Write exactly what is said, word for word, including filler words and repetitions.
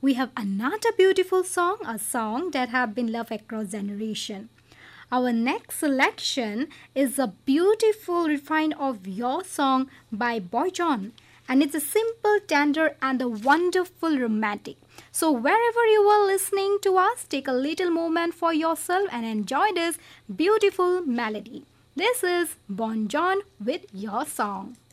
we have another beautiful song, a song that have been loved across generation. Our next selection is a beautiful refine of Your Song by Boy John. And it's a simple, tender, and a wonderful romantic. So wherever you are listening to us, take a little moment for yourself and enjoy this beautiful melody. This is Bon John with Your Song.